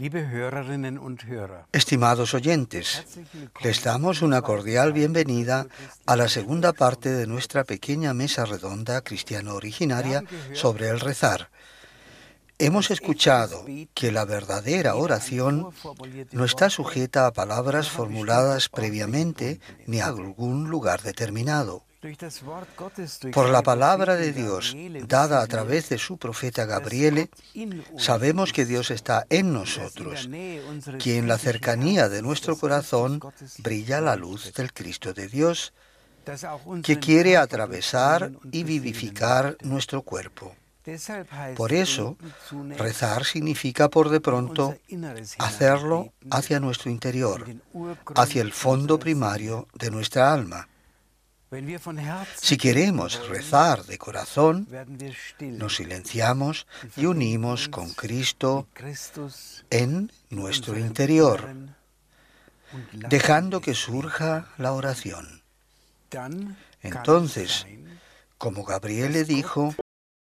Liebe Hörerinnen und Hörer, Estimados oyentes, les damos una cordial bienvenida a la segunda parte de nuestra pequeña mesa redonda cristiano originaria sobre el rezar. Hemos escuchado que la verdadera oración no está sujeta a palabras formuladas previamente ni a algún lugar determinado. Por la palabra de Dios dada a través de su profeta Gabriele, sabemos que Dios está en nosotros, que en la cercanía de nuestro corazón brilla la luz del Cristo de Dios, que quiere atravesar y vivificar nuestro cuerpo. Por eso, rezar significa por de pronto hacerlo hacia nuestro interior, hacia el fondo primario de nuestra alma. Si queremos rezar de corazón, nos silenciamos y unimos con Cristo en nuestro interior, dejando que surja la oración. Entonces, como Gabriele dijo,